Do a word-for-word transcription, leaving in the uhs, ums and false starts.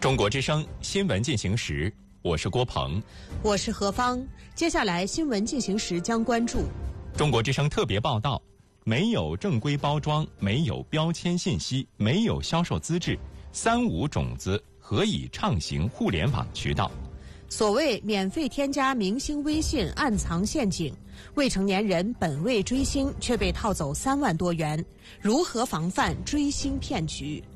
中国之声新闻进行时，我是郭鹏， 我是何芳。接下来新闻进行时将关注中国之声特别报道：没有正规包装，没有标签信息，没有销售资质，三无种子何以畅行互联网渠道？ 所谓免费添加明星微信暗藏陷阱，未成年人本为追星却被套走三万多元，如何防范追星骗局？